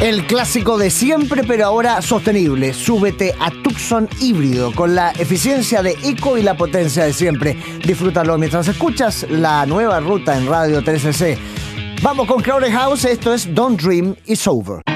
El clásico de siempre, pero ahora sostenible. Súbete a Tucson híbrido con la eficiencia de eco y la potencia de siempre. Disfrútalo mientras escuchas la nueva ruta en Radio 13C. Vamos con Crowded House, esto es Don't Dream It's Over.